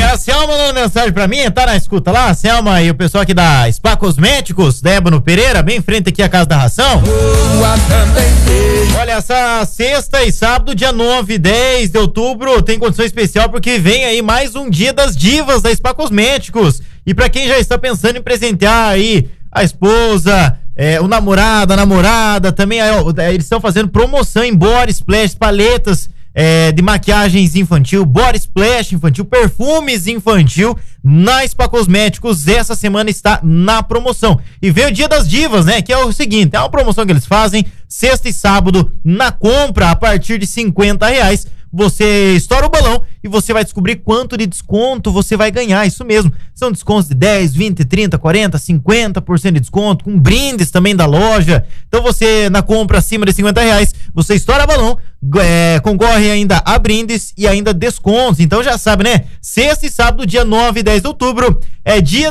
A Selma mandando mensagem pra mim, tá na escuta lá, a Selma e o pessoal aqui da Spa Cosméticos, da Ébano Pereira, bem em frente aqui à Casa da Ração. Olha, essa sexta e sábado, dia 9 e 10 de outubro, tem condição especial porque vem aí mais um dia das divas da Spa Cosméticos. E pra quem já está pensando em presentear aí a esposa, o namorado, a namorada, também eles estão fazendo promoção em body splash, paletas de maquiagens infantil, body splash infantil, perfumes infantil na Spa Cosméticos. Essa semana está na promoção. E veio o Dia das Divas, né? Que é o seguinte, é uma promoção que eles fazem sexta e sábado na compra a partir de R$50. Você estoura o balão e você vai descobrir quanto de desconto você vai ganhar. Isso mesmo, são descontos de 10, 20, 30, 40, 50% de desconto, com brindes também da loja. Então você, na compra acima de R$50, você estoura balão, concorre ainda a brindes e ainda descontos. Então já sabe, né? Sexta e sábado, dia 9 e 10 de outubro, é dia